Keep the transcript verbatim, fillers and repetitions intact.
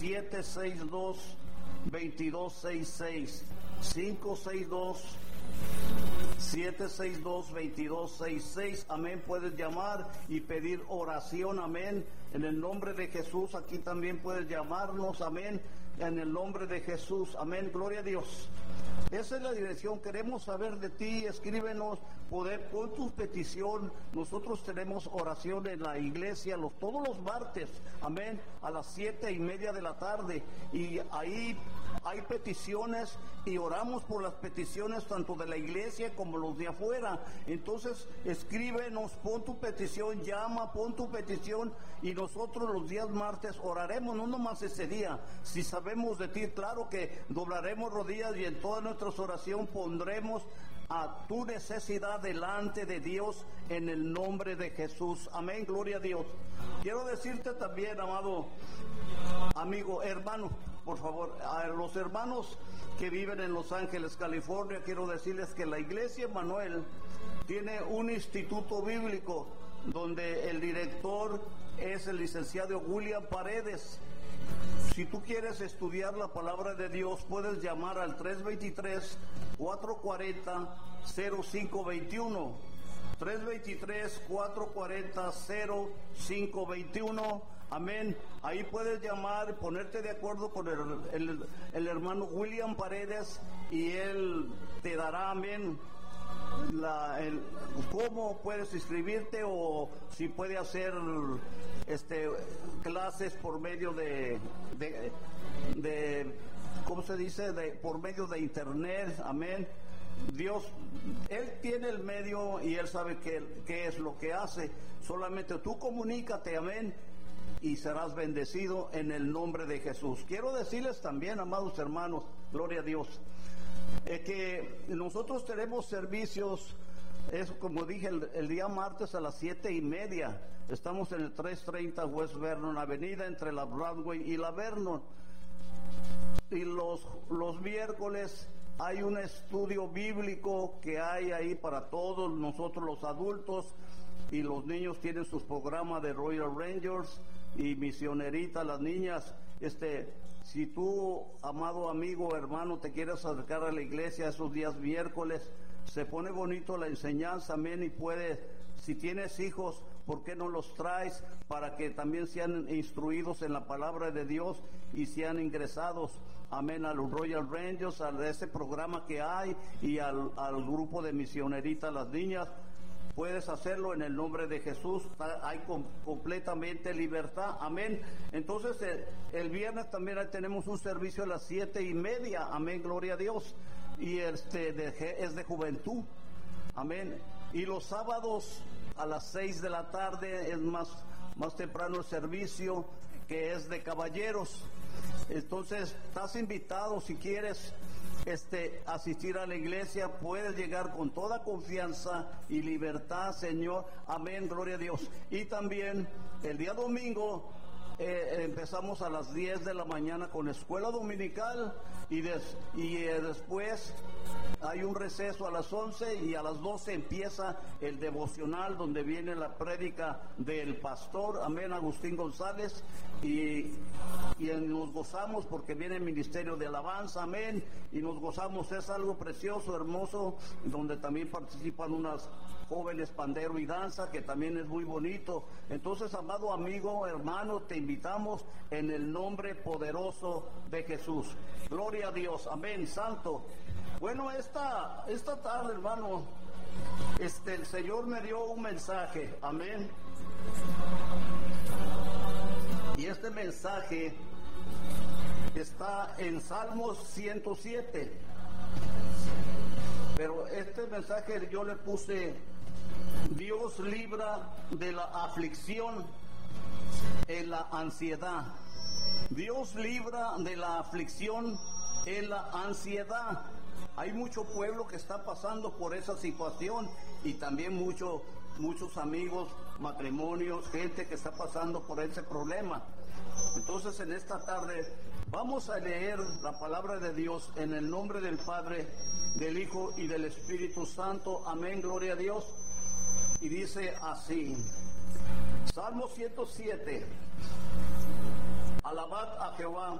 siete seis dos, dos dos seis seis, cinco seis dos, siete seis dos, dos dos seis seis. Amén. Puedes llamar y pedir oración. Amén. En el nombre de Jesús. Aquí también puedes llamarnos. Amén. En el nombre de Jesús. Amén. Gloria a Dios. Esa es la dirección. Queremos saber de ti. Escríbenos. Poder con tu petición. Nosotros tenemos oración en la iglesia los, todos los martes. Amén. A las siete y media de la tarde. Y ahí hay peticiones y oramos por las peticiones tanto de la iglesia como los de afuera. Entonces escríbenos, pon tu petición, llama, pon tu petición y nosotros los días martes oraremos, no nomás ese día. Si sabemos de ti, claro que doblaremos rodillas y en toda nuestra oración pondremos a tu necesidad delante de Dios en el nombre de Jesús. Amén, gloria a Dios. Quiero decirte también, amado amigo, hermano, por favor, a los hermanos que viven en Los Ángeles, California, quiero decirles que la Iglesia Emmanuel tiene un instituto bíblico donde el director es el licenciado William Paredes. Si tú quieres estudiar la palabra de Dios, puedes llamar al tres dos tres, cuatro cuatro cero, cero cinco dos uno. tres dos tres, cuatro cuatro cero, cero cinco dos uno. Amén. Ahí puedes llamar, ponerte de acuerdo con el, el, el hermano William Paredes y él te dará, amén, la, el, cómo puedes inscribirte o si puede hacer este clases por medio de, de, de ¿cómo se dice? De, por medio de internet. Amén. Dios, Él tiene el medio y Él sabe qué, qué es lo que hace. Solamente tú comunícate, amén, y serás bendecido en el nombre de Jesús. Quiero decirles también, amados hermanos, gloria a Dios, eh, que nosotros tenemos servicios, es como dije, el, el día martes a las siete y media. Estamos en el trescientos treinta West Vernon Avenida, entre la Broadway y la Vernon. Y los, los miércoles hay un estudio bíblico que hay ahí para todos nosotros los adultos, y los niños tienen sus programas de Royal Rangers y misionerita, las niñas. Este, si tú, amado amigo, hermano, te quieres acercar a la iglesia esos días miércoles, se pone bonito la enseñanza, amén, y puedes, si tienes hijos, ¿por qué no los traes para que también sean instruidos en la palabra de Dios y sean ingresados, amén, a los Royal Rangers, a ese programa que hay y al, al grupo de misioneritas, las niñas? Puedes hacerlo en el nombre de Jesús. Hay com completamente libertad. Amén. Entonces el, el viernes también tenemos un servicio a las siete y media. Amén. Gloria a Dios. Y este de, es de juventud. Amén. Y los sábados a las seis de la tarde es más, más temprano el servicio, que es de caballeros. Entonces estás invitado, si quieres este asistir a la iglesia, puedes llegar con toda confianza y libertad, Señor. Amén, gloria a Dios. Y también el día domingo eh, empezamos a las diez de la mañana con escuela dominical y, des, y eh, después hay un receso a las once y a las doce empieza el devocional donde viene la prédica del pastor, amén, Agustín González, y, y nos gozamos porque viene el ministerio de alabanza, amén, y nos gozamos. Es algo precioso, hermoso, donde también participan unas jóvenes pandero y danza, que también es muy bonito. Entonces, amado amigo, hermano, te invitamos en el nombre poderoso de Jesús. Gloria a Dios, amén, santo. Bueno, esta, esta tarde, hermano, este, el Señor me dio un mensaje, amén. Y este mensaje está en Salmos ciento siete. Pero este mensaje yo le puse: Dios libra de la aflicción en la ansiedad. Dios libra de la aflicción en la ansiedad. Hay mucho pueblo que está pasando por esa situación y también mucho, muchos amigos, matrimonios, gente que está pasando por ese problema. Entonces, en esta tarde vamos a leer la palabra de Dios en el nombre del Padre, del Hijo y del Espíritu Santo. Amén, gloria a Dios. Y dice así, Salmo ciento siete. Alabad a Jehová.